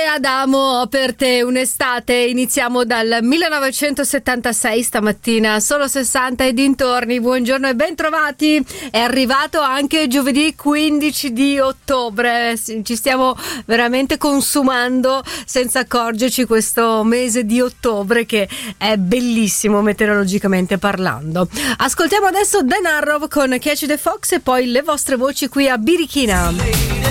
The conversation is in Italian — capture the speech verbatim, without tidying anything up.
Adamo, per te un'estate. Iniziamo dal millenovecentosettantasei, stamattina solo sessanta e dintorni. Buongiorno e ben trovati. È arrivato anche giovedì quindici di ottobre. Ci stiamo veramente consumando senza accorgerci questo mese di ottobre, che è bellissimo meteorologicamente parlando. Ascoltiamo adesso Dan Arrow con Catch the Fox e poi le vostre voci qui a Birichina.